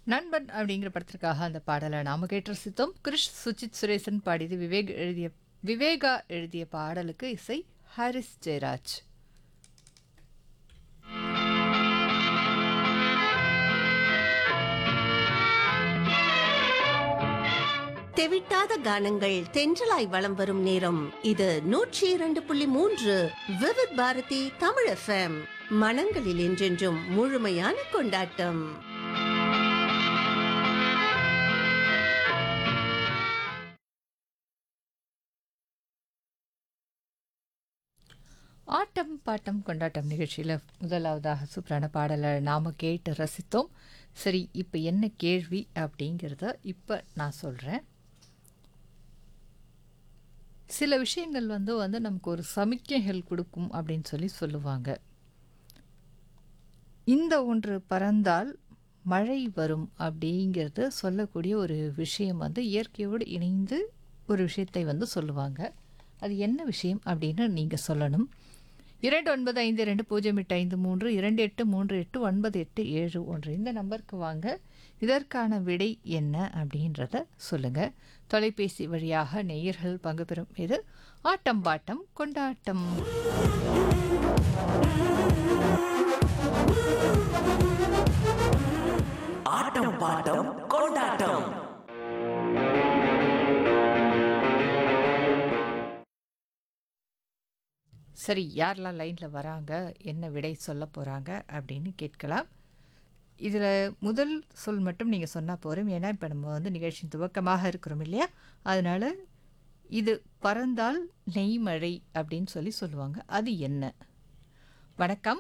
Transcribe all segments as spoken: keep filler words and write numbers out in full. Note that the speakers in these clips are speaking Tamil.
நண்பன் அப்படிங்கிற படத்திற்காக அந்த பாடலை நாம கேட்டு ரசித்தோம். கிரிஷ் சுஜித் சுரேசன் பாடியது. விவேக் எழுதிய விவேகா எழுதிய பாடலுக்கு இசை ஹாரிஸ் ஜெயராஜ். தெவிட்டாத கானங்கள் தென்றலாய் வலம் வரும் நேரம் இது நூற்றி இரண்டு புள்ளி மூன்று விவித் பாரதி தமிழ் எஃப்எம். மனங்களில் என்றென்றும் முழுமையான கொண்டாட்டம். ஆட்டம் பாட்டம் கொண்டாட்டம் நிகழ்ச்சியில் முதலாவதாக சூப்பரான பாடலை நாம் கேட்டு ரசித்தோம். சரி, இப்போ என்ன கேள்வி அப்படிங்கிறத இப்போ நான் சொல்கிறேன். சில விஷயங்கள் வந்து வந்து நமக்கு ஒரு சமிக்கைகள் கொடுக்கும் அப்படின்னு சொல்லி சொல்லுவாங்க. இந்த ஒன்று பறந்தால் மழை வரும் அப்படிங்கிறது சொல்லக்கூடிய ஒரு விஷயம் வந்து இயற்கையோடு இணைந்து ஒரு விஷயத்தை வந்து சொல்லுவாங்க. அது என்ன விஷயம் அப்படின்னு நீங்கள் சொல்லணும். இரண்டு ஒன்பது ஐந்து இரண்டு பூஜ்ஜியம் எட்டு ஐந்து மூன்று இரண்டு எட்டு மூன்று எட்டு ஒன்பது எட்டு ஏழு ஒன்று இந்த நம்பருக்கு வாங்க. இதற்கான விடை என்ன அப்படின்றத சொல்லுங்கள். தொலைபேசி வழியாக நேயர்கள் பங்கு பெறும் இது ஆட்டம் பாட்டம் கொண்டாட்டம். ஆட்டம் பாட்டம் கொண்டாட்டம். சரி, யாரெல்லாம் லைனில் வராங்க, என்ன விடை சொல்ல போகிறாங்க அப்படின்னு கேட்கலாம். இதில் முதல் சொல் மட்டும் நீங்கள் சொன்னால் போகிறோம். ஏன்னா இப்போ நம்ம வந்து நிகழ்ச்சியின் துவக்கமாக இருக்கிறோம் இல்லையா, அதனால் இது பறந்தால் நெய்மழை அப்படின்னு சொல்லி சொல்லுவாங்க. அது என்ன? வணக்கம்.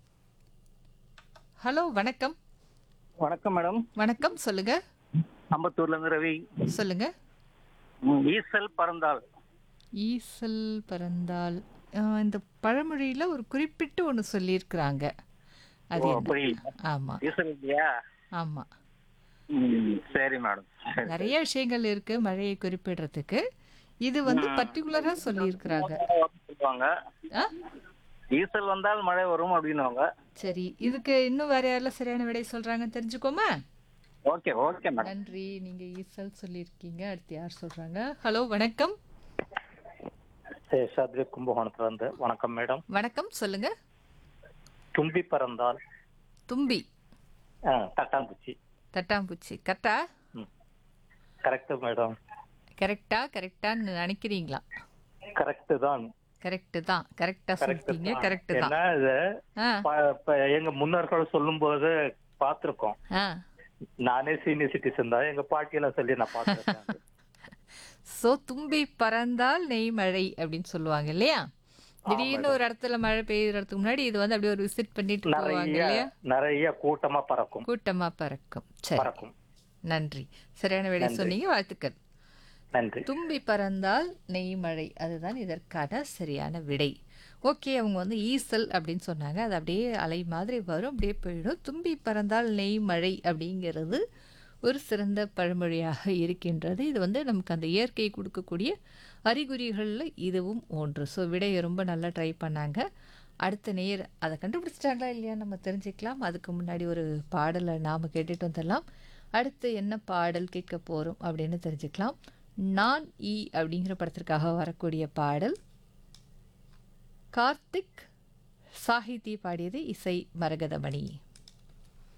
ஹலோ, வணக்கம். வணக்கம் மேடம். வணக்கம், சொல்லுங்க. அம்பத்தூர்ல இருந்து ரவி. சொல்லுங்க. ம், ஈசல் பறந்தால். ஈசல் பறந்தால் ஆஹ், இந்த பழமொழியில் ஒரு குறிப்பிட்டு ஒன்று சொல்லியிருக்கிறாங்க. அது ஓ, என்ன? புரியல. ஆமாம் ஈசல் இல்லையா? ஆமாம். ம், சரி மேடம். சரி. நிறைய விஷயங்கள் இருக்கு மழையை குறிப்பிடுறதுக்கு. இது வந்து பர்டிகுலரா சொல்லியிருக்கிறாங்க. சொல்லுவாங்க ஆ? ஈசல் வந்தால் மழை வரும் அப்படின்னுவாங்க. சரி, இதுக்கு இன்னும் வேற யாரெல்லாம் சரியான விடை சொல்றாங்கன்னு தெரிஞ்சுக்கோமா? Okay okay madam. நன்றி. நீங்க ஈசல் சொல்லியிருக்கீங்க. அடுத்து யார் சொல்றாங்க? ஹலோ, வணக்கம். சேஷாத்ரி கும்பகோணத்துல இருந்து. வணக்கம் மேடம். வணக்கம், சொல்லுங்க. தும்பி பறந்தால். தும்பி. ஆ, தட்டாம்பூச்சி. தட்டாம்பூச்சி. கரெக்டா? Correct madam. கரெக்டா கரெக்டான்னு நினைக்கிறீங்களா? கரெக்ட் தான். கரெக்ட் தான். கரெக்டா கரெக்ட் சொல்லிட்டீங்க. தான். கரெக்ட் தான். ஏன்னா இது ஆ ப- ப- எங்க முன்னோர்கள் சொல்லும் போது பாத்திருக்கோம். ஆ நானே சீனியர் சிட்டிசன் தான், எங்க பாட்டியெல்லாம் சொல்லி நான் பாத்திருக்கேன். ஸோ தும்பி பறந்தால் நெய் மழை அப்படின்னு சொல்லுவாங்க இல்லையா? திடீர்னு ஒரு இடத்துல மழை பெய்யறதுக்கு முன்னாடி இது வந்து அப்படியே ஒரு விசிட் பண்ணிட்டு போவாங்க நிறைய இல்லையா? நிறைய கூட்டமா பறக்கும். கூட்டமா பறக்கும். சரி, பறக்கும். நன்றி. சரியான விடை நன்றி. சொன்னீங்க. வாழ்த்துக்கள். நன்றி. தும்பி பறந்தால் நெய் மழை, அதுதான் இதற்கான சரியான விடை. ஓகே, அவங்க வந்து ஈசல் அப்படின்னு சொன்னாங்க. அது அப்படியே அலை மாதிரி வரும், அப்படியே போயிடும். தும்பி பறந்தால் நெய் மழை அப்படிங்கிறது ஒரு சிறந்த பழமொழியாக இருக்கின்றது. இது வந்து நமக்கு அந்த இயற்கை கொடுக்கக்கூடிய அறிகுறிகளில் இதுவும் ஒன்று. ஸோ விடையை ரொம்ப நல்லா ட்ரை பண்ணாங்க. அடுத்த நேர் அதை கண்டுபிடிச்சிட்டாங்களா இல்லையா நம்ம தெரிஞ்சுக்கலாம். அதுக்கு முன்னாடி ஒரு பாடலை நாம் கேட்டுட்டு வந்துடலாம். அடுத்து என்ன பாடல் கேட்க போகிறோம் அப்படின்னு தெரிஞ்சுக்கலாம். நான் ஈ அப்படிங்கிற படத்திற்காக வரக்கூடிய பாடல். கார்த்திக் சாகித்ய பாடியது, இசை மரகதமணி.